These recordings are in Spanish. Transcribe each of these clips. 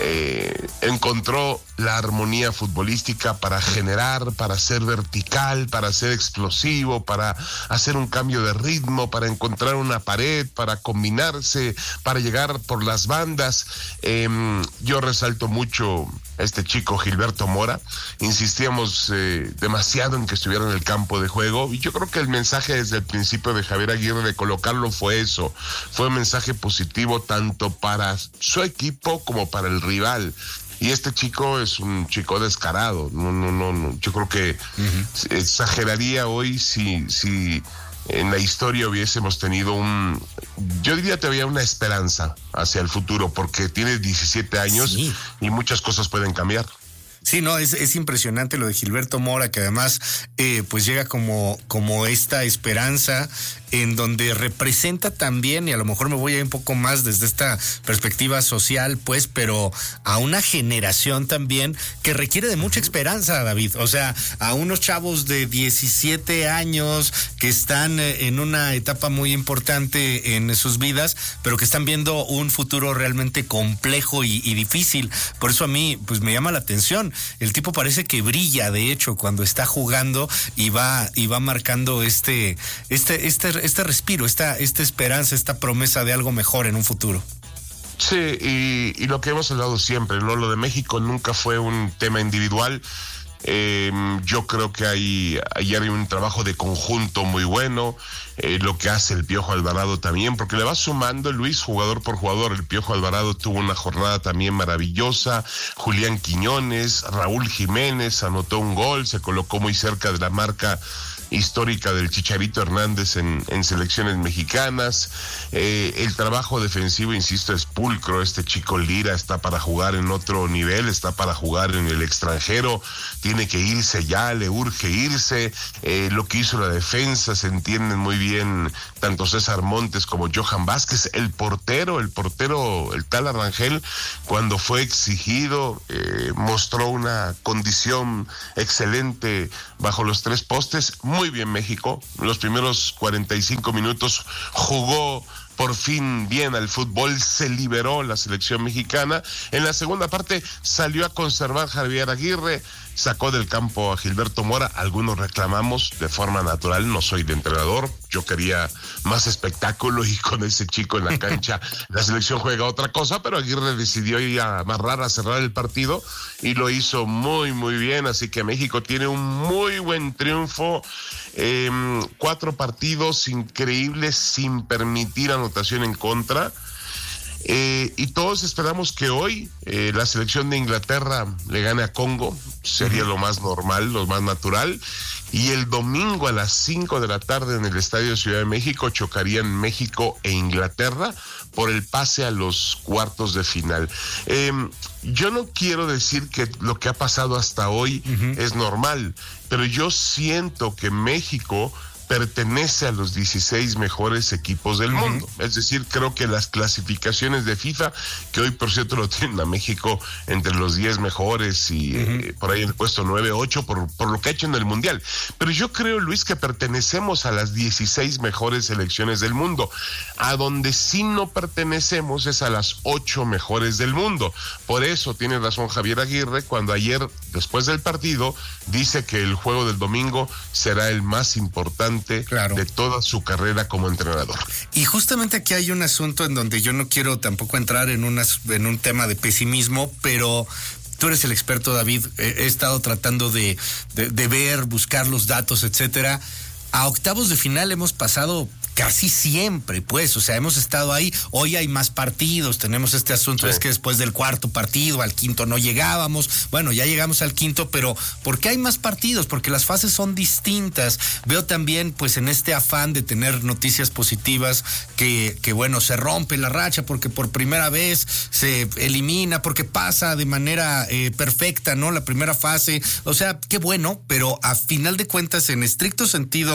encontró la armonía futbolística para generar, para ser vertical, para ser explosivo, para hacer un cambio de ritmo, para encontrar una pared, para combinarse, para llegar por las bandas. Yo resalto mucho a este chico Gilberto Mora. Insistíamos demasiado en que estuviera en el campo de juego, y yo creo que el mensaje desde el principio de Javier Aguirre de colocarlo fue eso, fue un mensaje positivo tanto para su equipo como para el rival. Y este chico es un chico descarado. No, yo creo que exageraría hoy si en la historia hubiésemos tenido yo diría todavía una esperanza hacia el futuro, porque tiene 17 años sí, y muchas cosas pueden cambiar. Sí, no, es impresionante lo de Gilberto Mora, que además pues llega como esta esperanza en donde representa también, y a lo mejor me voy a ir un poco más desde esta perspectiva social, pues, pero a una generación también que requiere de mucha esperanza, David. O sea, a unos chavos de 17 años que están en una etapa muy importante en sus vidas, pero que están viendo un futuro realmente complejo y difícil. Por eso a mí, pues, me llama la atención. El tipo parece que brilla, de hecho, cuando está jugando y va marcando este respiro, esta esperanza, esta promesa de algo mejor en un futuro. Sí, y lo que hemos hablado siempre, ¿no? Lo de México nunca fue un tema individual. Yo creo que hay un trabajo de conjunto muy bueno, lo que hace el Piojo Alvarado también, porque le va sumando Luis jugador por jugador. El Piojo Alvarado tuvo una jornada también maravillosa, Julián Quiñones, Raúl Jiménez anotó un gol, se colocó muy cerca de la marca histórica del Chicharito Hernández en selecciones mexicanas. El trabajo defensivo, insisto, es pulcro. Este chico Lira está para jugar en otro nivel, está para jugar en el extranjero, tiene que irse ya, le urge irse. Lo que hizo la defensa se entienden muy bien tanto César Montes como Johan Vázquez. El portero, el tal Arrangel, cuando fue exigido, mostró una condición excelente bajo los tres postes. Muy bien México, los primeros 45 minutos jugó por fin bien al fútbol, se liberó la selección mexicana. En la segunda parte salió a conservar Javier Aguirre, sacó del campo a Gilberto Mora. Algunos reclamamos de forma natural, no soy de entrenador, yo quería más espectáculo y con ese chico en la cancha la selección juega otra cosa, pero Aguirre decidió ir a amarrar, a cerrar el partido y lo hizo muy muy bien, así que México tiene un muy buen triunfo, 4 partidos increíbles sin permitir anotación en contra. Y todos esperamos que hoy la selección de Inglaterra le gane a Congo, sería lo más normal, lo más natural, y el domingo a las 5 de la tarde en el Estadio Ciudad de México chocarían México e Inglaterra por el pase a los cuartos de final. Yo no quiero decir que lo que ha pasado hasta hoy es normal, pero yo siento que México pertenece a los 16 mejores equipos del mundo. Es decir, creo que las clasificaciones de FIFA, que hoy por cierto lo tienen a México entre los 10 mejores y por ahí en el puesto 9, 8 por lo que ha hecho en el Mundial. Pero yo creo, Luis, que pertenecemos a las 16 mejores selecciones del mundo. A donde sí no pertenecemos es a las 8 mejores del mundo. Por eso tiene razón Javier Aguirre cuando ayer, después del partido, dice que el juego del domingo será el más importante de toda su carrera como entrenador. Y justamente aquí hay un asunto en donde yo no quiero tampoco entrar en un tema de pesimismo, pero tú eres el experto, David. He estado tratando de ver, buscar los datos, etcétera. A octavos de final hemos pasado casi siempre, pues, o sea, hemos estado ahí. Hoy hay más partidos, tenemos este asunto, es que después del cuarto partido, al quinto no llegábamos. Bueno, ya llegamos al quinto, pero ¿por qué hay más partidos? Porque las fases son distintas. Veo también, pues, en este afán de tener noticias positivas, que bueno, se rompe la racha porque por primera vez se elimina, porque pasa de manera perfecta, ¿no? La primera fase, o sea, qué bueno, pero a final de cuentas, en estricto sentido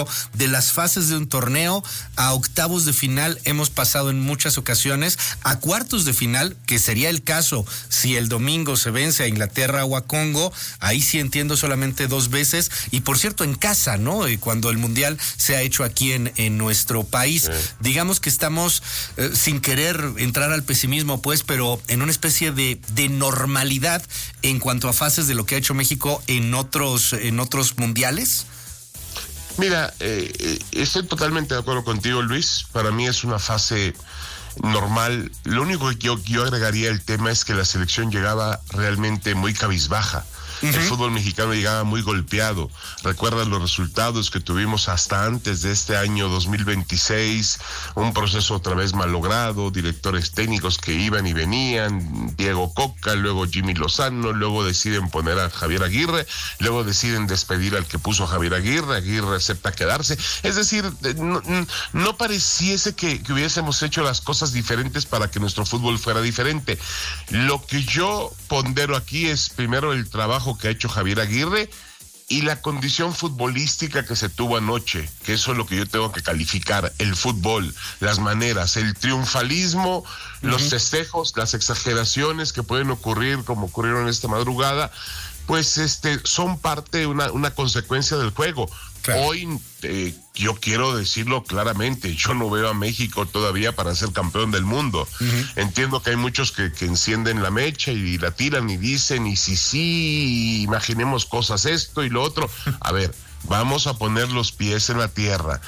ejemplo, de las fases de un torneo a octavos de final. Hemos pasado en muchas ocasiones a cuartos de final, que sería el caso si el domingo se vence a Inglaterra o a Congo. Ahí sí entiendo solamente 2 veces. Y por cierto, en casa, ¿no? Cuando el Mundial se ha hecho aquí en nuestro país. Sí. Digamos que estamos, sin querer entrar al pesimismo, pues, pero en una especie de normalidad en cuanto a fases de lo que ha hecho México en otros mundiales. Mira, estoy totalmente de acuerdo contigo, Luis. Para mí es una fase normal. Lo único que yo agregaría al tema es que la selección llegaba realmente muy cabizbaja. El fútbol mexicano llegaba muy golpeado. ¿Recuerdas los resultados que tuvimos hasta antes de este año 2026? Un proceso otra vez malogrado, directores técnicos que iban y venían, Diego Coca, luego Jimmy Lozano, luego deciden poner a Javier Aguirre, luego deciden despedir al que puso a Javier Aguirre acepta quedarse. Es decir, no pareciese que hubiésemos hecho las cosas diferentes para que nuestro fútbol fuera diferente. Lo que yo pondero aquí es primero el trabajo que ha hecho Javier Aguirre y la condición futbolística que se tuvo anoche, que eso es lo que yo tengo que calificar: el fútbol, las maneras, el triunfalismo, los festejos, las exageraciones que pueden ocurrir como ocurrieron esta madrugada, pues son parte de una consecuencia del juego. Claro. Hoy yo quiero decirlo claramente, yo no veo a México todavía para ser campeón del mundo. Entiendo que hay muchos que encienden la mecha y la tiran y dicen, y sí, imaginemos cosas, esto y lo otro. A ver, vamos a poner los pies en la tierra.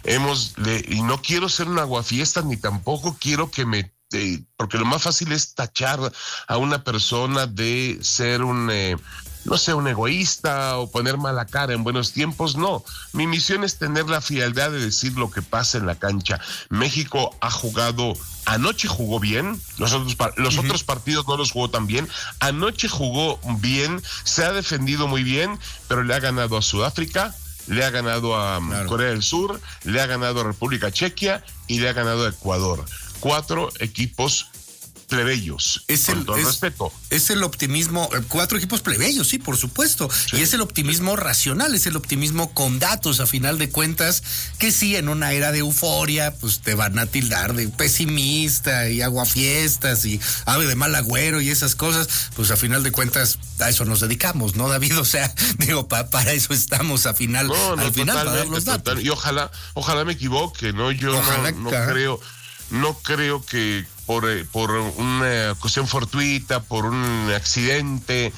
Y no quiero ser un aguafiestas, ni tampoco quiero que porque lo más fácil es tachar a una persona de ser un egoísta o poner mala cara en buenos tiempos. No, mi misión es tener la frialdad de decir lo que pasa en la cancha. México ha jugado, anoche jugó bien, los otros partidos no los jugó tan bien. Anoche jugó bien, se ha defendido muy bien, pero le ha ganado a Sudáfrica, le ha ganado a Corea del Sur, le ha ganado a República Checa y le ha ganado a Ecuador. 4 equipos plebeyos, con todo respeto. Es el optimismo, 4 equipos plebeyos, sí, por supuesto, sí. Y es el optimismo racional, es el optimismo con datos, a final de cuentas, que sí, en una era de euforia, pues te van a tildar de pesimista y aguafiestas y ave de mal agüero y esas cosas, pues a final de cuentas a eso nos dedicamos, ¿no, David? O sea, digo, para eso estamos al final, para dar los datos. Y ojalá me equivoque, ¿no? Yo no creo que por una cuestión fortuita, por un accidente,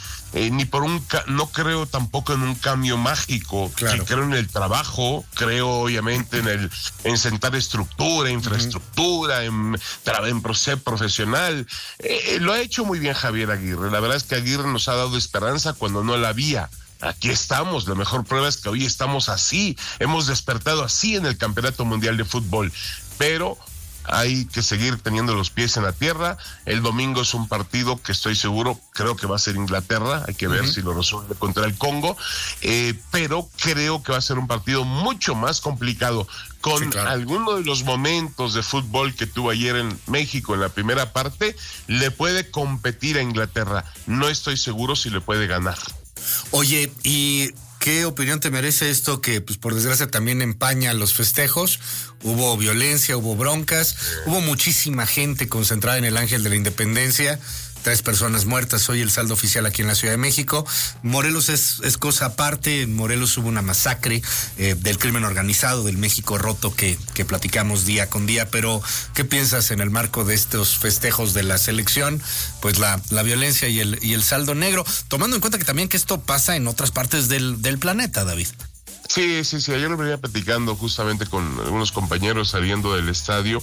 no creo tampoco en un cambio mágico. Claro. Creo en el trabajo, creo obviamente en sentar estructura, infraestructura, en ser profesional. Lo ha hecho muy bien Javier Aguirre. La verdad es que Aguirre nos ha dado esperanza cuando no la había. Aquí estamos, la mejor prueba es que hoy estamos así, hemos despertado así en el Campeonato Mundial de Fútbol, pero hay que seguir teniendo los pies en la tierra. El domingo es un partido que estoy seguro, creo que va a ser Inglaterra, hay que ver si lo resuelve contra el Congo, pero creo que va a ser un partido mucho más complicado, con alguno de los momentos de fútbol que tuvo ayer en México en la primera parte, le puede competir a Inglaterra. No estoy seguro si le puede ganar. Oye, y ¿qué opinión te merece esto que, pues, por desgracia también empaña los festejos? Hubo violencia, hubo broncas, hubo muchísima gente concentrada en el Ángel de la Independencia, 3 personas muertas, hoy el saldo oficial aquí en la Ciudad de México. Morelos es cosa aparte. En Morelos hubo una masacre del crimen organizado, del México roto que platicamos día con día, pero ¿qué piensas en el marco de estos festejos de la selección? Pues la violencia y el saldo negro, tomando en cuenta que también que esto pasa en otras partes del planeta, David. Sí, ayer lo venía platicando justamente con algunos compañeros saliendo del estadio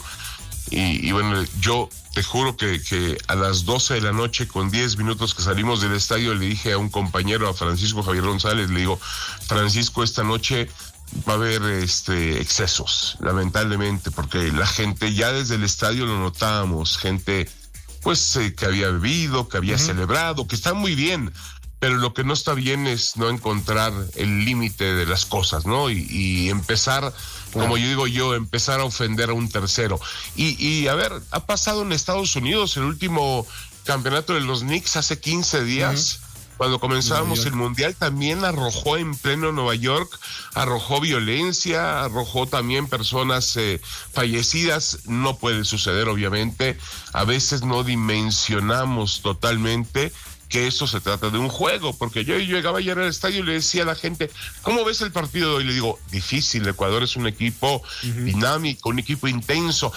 y bueno, yo te juro que a las 12 de la noche, con 10 minutos que salimos del estadio, le dije a un compañero, a Francisco Javier González, le digo, Francisco, esta noche va a haber excesos, lamentablemente, porque la gente, ya desde el estadio lo notábamos, gente pues que había bebido, que había celebrado, que está muy bien, pero lo que no está bien es no encontrar el límite de las cosas, ¿no? Y empezar, como yo digo empezar a ofender a un tercero. Y a ver, ha pasado en Estados Unidos el último campeonato de los Knicks hace 15 días. Cuando comenzábamos el Mundial también arrojó en pleno Nueva York, arrojó violencia, arrojó también personas fallecidas. No puede suceder, obviamente. A veces no dimensionamos totalmente que esto se trata de un juego, porque yo llegaba ayer al estadio y le decía a la gente, ¿cómo ves el partido de hoy? Le digo, difícil, Ecuador es un equipo dinámico, un equipo intenso.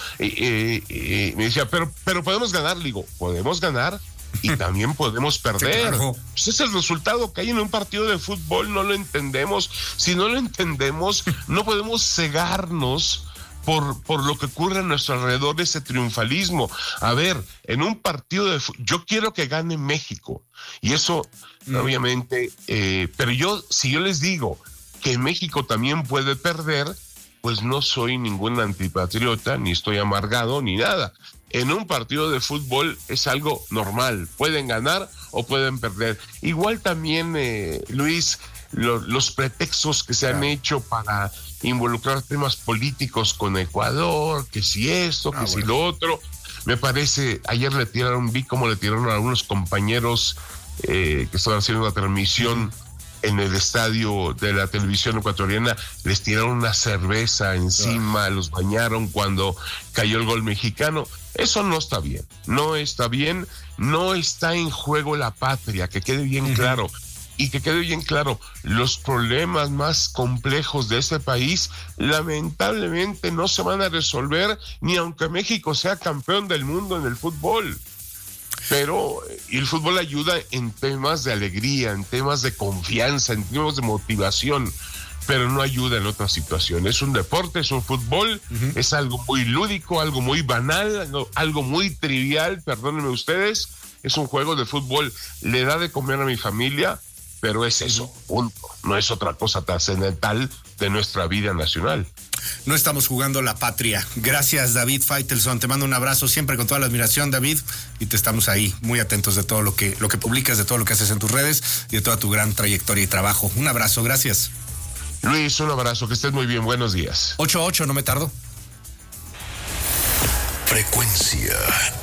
Me decía, pero podemos ganar. Le digo, podemos ganar y también podemos perder. Sí, claro. Pues ese es el resultado que hay en un partido de fútbol, no lo entendemos. Si no lo entendemos, no podemos cegarnos por lo que ocurre a nuestro alrededor, ese triunfalismo. A ver, en un partido de fútbol, yo quiero que gane México, y eso obviamente, pero si yo les digo que México también puede perder, pues no soy ningún antipatriota, ni estoy amargado, ni nada. En un partido de fútbol es algo normal, pueden ganar o pueden perder. Igual también, Luis, los pretextos que se han hecho para involucrar temas políticos con Ecuador, que si esto, que si lo otro. Me parece, ayer vi cómo le tiraron a algunos compañeros que estaban haciendo una transmisión en el estadio de la televisión ecuatoriana, les tiraron una cerveza encima, los bañaron cuando cayó el gol mexicano. Eso no está bien, no está bien, no está en juego la patria, que quede bien claro. Y que quede bien claro, los problemas más complejos de este país lamentablemente no se van a resolver ni aunque México sea campeón del mundo en el fútbol. Pero el fútbol ayuda en temas de alegría, en temas de confianza, en temas de motivación, pero no ayuda en otras situaciones. Es un deporte, es un fútbol, es algo muy lúdico, algo muy banal, algo muy trivial, perdónenme ustedes, es un juego de fútbol, le da de comer a mi familia, pero es eso, punto. No es otra cosa trascendental de nuestra vida nacional. No estamos jugando la patria. Gracias, David Faitelson. Te mando un abrazo siempre con toda la admiración, David, y te estamos ahí muy atentos de todo lo que publicas, de todo lo que haces en tus redes y de toda tu gran trayectoria y trabajo. Un abrazo, gracias. Luis, un abrazo, que estés muy bien, buenos días. 8-8, no me tardo. Frecuencia